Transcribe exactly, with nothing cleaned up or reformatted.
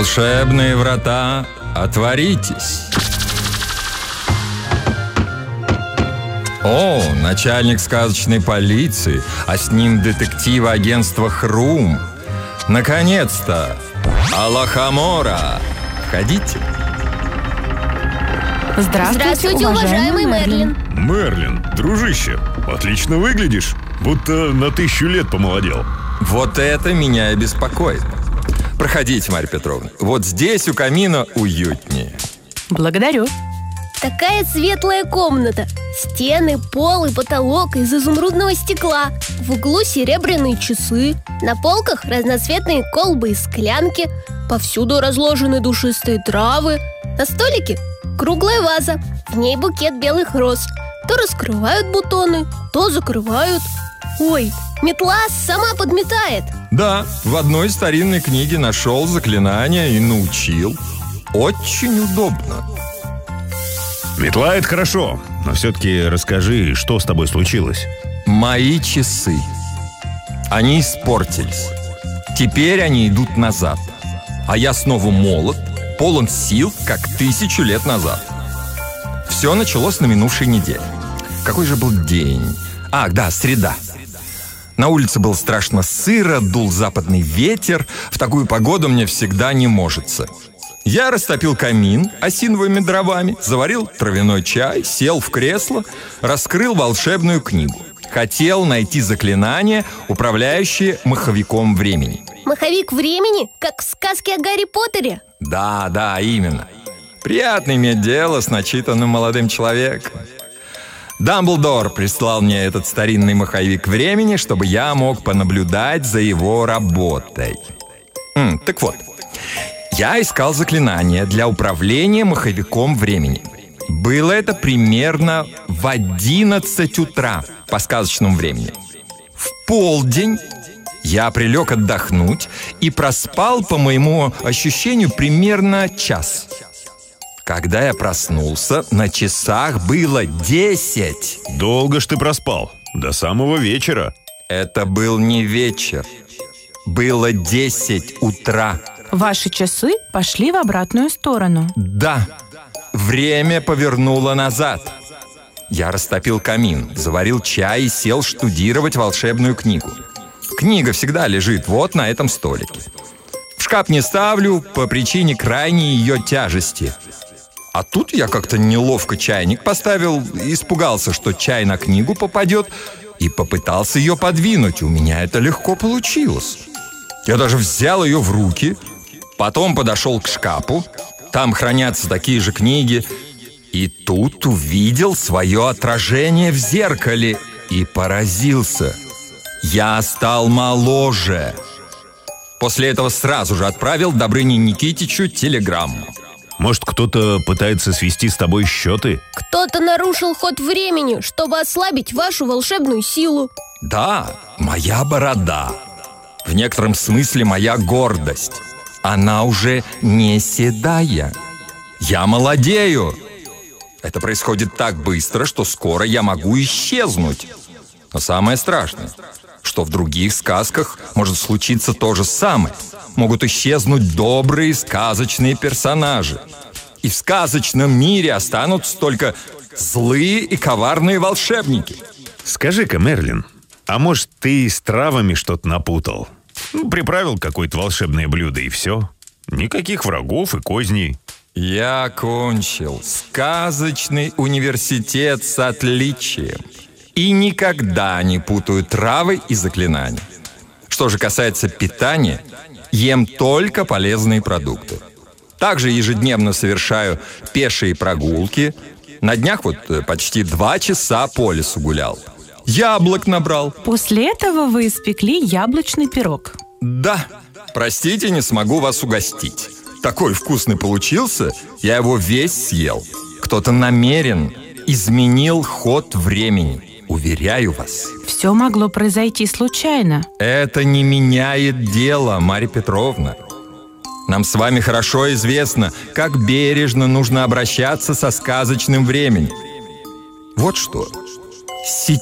Волшебные врата, отворитесь. О, начальник сказочной полиции, а с ним детектива агентства «Хрум». Наконец-то! Алахамора! Входите. Здравствуйте, Здравствуйте, уважаемый Мерлин. Мерлин, дружище, отлично выглядишь, будто на тысячу лет помолодел. Вот это меня и беспокоит. Проходите, Марья Петровна. Вот здесь у камина уютнее. Благодарю. Такая светлая комната. Стены, пол и потолок из изумрудного стекла. В углу серебряные часы. На полках разноцветные колбы и склянки. Повсюду разложены душистые травы. На столике круглая ваза. В ней букет белых роз. То раскрывают бутоны, то закрывают. Ой, метла сама подметает. Да, в одной старинной книге нашел заклинание и научил. Очень удобно. Метла — это хорошо, но все-таки расскажи, что с тобой случилось. Мои часы. Они испортились. Теперь они идут назад. А я снова молод, полон сил, как тысячу лет назад. Все началось на минувшей неделе. Какой же был день? Ах, да, среда. На улице было страшно сыро, дул западный ветер. В такую погоду мне всегда не можется. Я растопил камин осиновыми дровами, заварил травяной чай, сел в кресло, раскрыл волшебную книгу. Хотел найти заклинание, управляющее маховиком времени. Маховик времени? Как в сказке о Гарри Поттере? Да, да, именно. Приятно иметь дело с начитанным молодым человеком. Дамблдор прислал мне этот старинный маховик времени, чтобы я мог понаблюдать за его работой. М, так вот, я искал заклинание для управления маховиком времени. Было это примерно в одиннадцать утра по сказочному времени. В полдень я прилег отдохнуть и проспал, по моему ощущению, примерно час. Когда я проснулся, на часах было десять. Долго ж ты проспал, до самого вечера. Это был не вечер. Было десять утра. Ваши часы пошли в обратную сторону. Да, время повернуло назад. Я растопил камин, заварил чай и сел штудировать волшебную книгу. Книга всегда лежит вот на этом столике. В шкаф не ставлю по причине крайней ее тяжести. А тут я как-то неловко чайник поставил, испугался, что чай на книгу попадет, и попытался ее подвинуть. У меня это легко получилось. Я даже взял ее в руки, потом подошел к шкафу. Там хранятся такие же книги. И тут увидел свое отражение в зеркале и поразился. Я стал моложе. После этого сразу же отправил Добрыне Никитичу телеграмму. Может, кто-то пытается свести с тобой счеты? Кто-то нарушил ход времени, чтобы ослабить вашу волшебную силу. Да, моя борода. В некотором смысле моя гордость. Она уже не седая. Я молодею. Это происходит так быстро, что скоро я могу исчезнуть. Но самое страшное, что в других сказках может случиться то же самое. Могут исчезнуть добрые сказочные персонажи. И в сказочном мире останутся только злые и коварные волшебники. Скажи-ка, Мерлин, а может, ты с травами что-то напутал? Ну, приправил какое-то волшебное блюдо и все. Никаких врагов и козней. Я окончил сказочный университет с отличием. И никогда не путаю травы и заклинания. Что же касается питания, ем только полезные продукты. Также ежедневно совершаю пешие прогулки. На днях вот почти два часа по лесу гулял. Яблок набрал. После этого вы испекли яблочный пирог. Да, простите, не смогу вас угостить. Такой вкусный получился, я его весь съел. Кто-то намерен изменил ход времени. Уверяю вас. Все могло произойти случайно. Это не меняет дело, Марья Петровна. Нам с вами хорошо известно, как бережно нужно обращаться со сказочным временем. Вот что. Сейчас